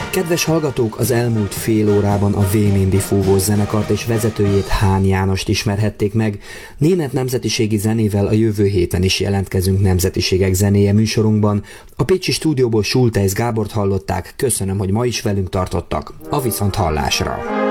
Kedves hallgatók, az elmúlt fél órában a Vémindi Fúvós zenekart és vezetőjét, Hán Jánost ismerhették meg. Német nemzetiségi zenével a jövő héten is jelentkezünk Nemzetiségek zenéje műsorunkban. A pécsi stúdióból Schulteis Gábort hallották, köszönöm, hogy ma is velünk tartottak. A viszonthallásra!